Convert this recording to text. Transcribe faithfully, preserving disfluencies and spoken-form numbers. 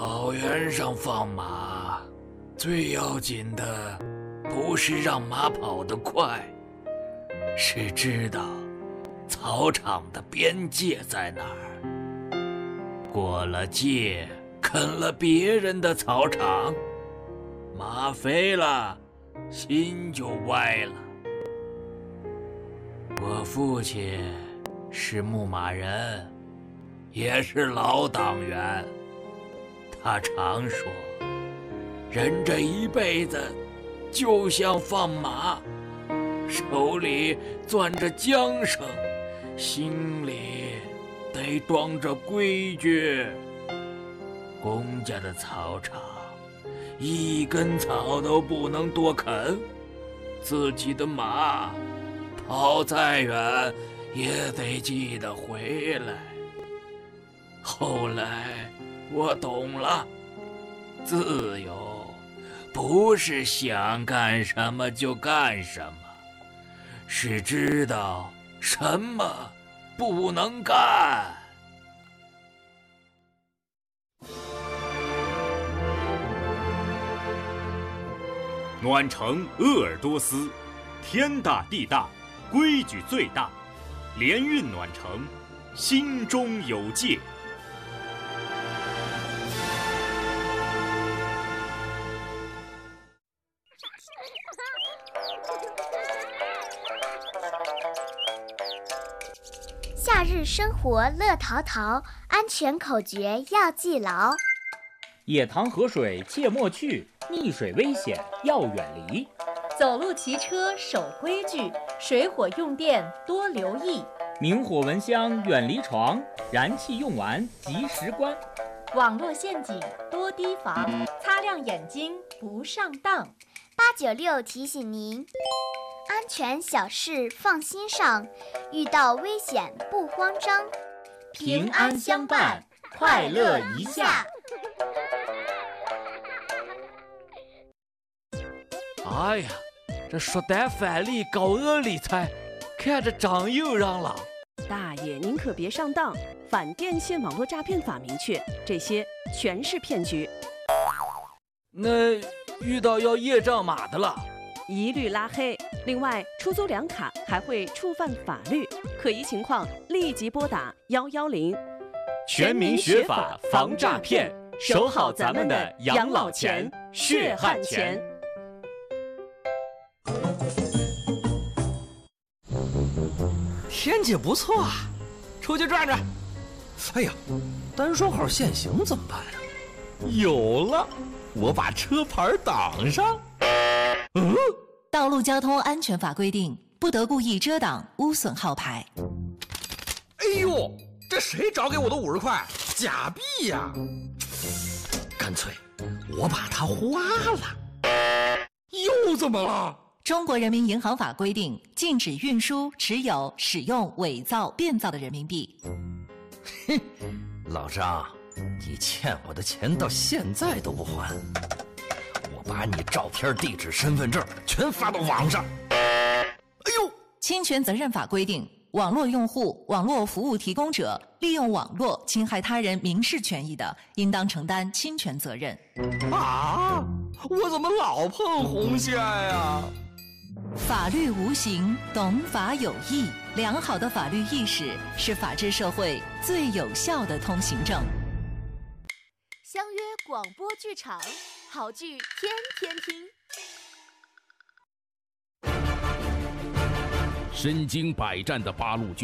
草原上放马，最要紧的不是让马跑得快，是知道草场的边界在哪儿。过了界，啃了别人的草场，马肥了，心就歪了。我父亲是牧马人，也是老党员。他常说，人这一辈子就像放马，手里攥着缰绳，心里得装着规矩。公家的草场，一根草都不能多啃，自己的马跑再远也得记得回来。后来我懂了，自由不是想干什么就干什么，是知道什么不能干。 暖城鄂尔多斯，天大地大，规矩最大，联运暖城，心中有界。 夏日生活乐淘淘，安全口诀要记牢。 野塘河水切莫去，溺水危险要远离。 走路骑车守规矩，水火用电多留意。 明火蚊香远离床，燃气用完及时关。 网络陷阱多提防，擦亮眼睛不上当。 八九六提醒您，安全小事放心上，遇到危险不慌张， 平安相伴，快乐一下。 哎呀，这说单返利高额理财，看着长又让了。 大爷，您可别上当，反电信网络诈骗法明确，这些全是骗局。 那遇到要验证码的了， 一律拉黑。另外，出租两卡还会触犯法律，可疑情况立即拨打幺幺零。 全民学法防诈骗，守好咱们的养老钱、血汗钱。 天气不错啊，出去转转。哎呀，单双号限行怎么办啊？有了，我把车牌挡上。嗯， 道路交通安全法规定，不得故意遮挡、污损号牌。 哎呦，这谁找给我的五十块？假币呀！干脆我把它花了。又怎么了？ 中国人民银行法规定，禁止运输、持有、使用伪造、变造的人民币。 哼，老张，你欠我的钱到现在都不还，我把你照片、地址、身份证全发到网上。哎呦， 侵权责任法规定，网络用户、网络服务提供者利用网络侵害他人民事权益的，应当承担侵权责任。 啊，我怎么老碰红线呀？ 法律无形，懂法有义。良好的法律意识是法治社会最有效的通行证。 相约广播剧场，好剧天天听。 身经百战的八路军